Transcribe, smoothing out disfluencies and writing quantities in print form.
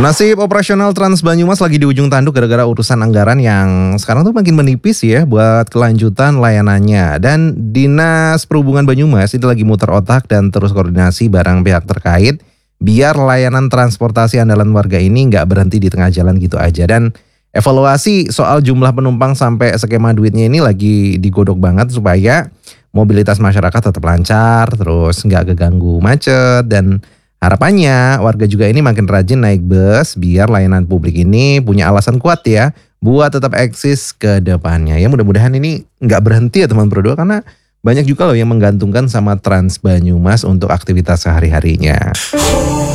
Nasib operasional Trans Banyumas lagi di ujung tanduk gara-gara urusan anggaran yang sekarang tuh makin menipis ya buat kelanjutan layanannya. Dan Dinas Perhubungan Banyumas itu lagi muter otak dan terus koordinasi bareng pihak terkait biar layanan transportasi andalan warga ini nggak berhenti di tengah jalan gitu aja. Dan evaluasi soal jumlah penumpang sampai skema duitnya ini lagi digodok banget supaya mobilitas masyarakat tetap lancar, terus nggak keganggu macet, dan harapannya warga juga ini makin rajin naik bus biar layanan publik ini punya alasan kuat ya buat tetap eksis ke depannya. Ya mudah-mudahan ini nggak berhenti ya teman berdua, karena banyak juga loh yang menggantungkan sama Trans Banyumas untuk aktivitas sehari-harinya.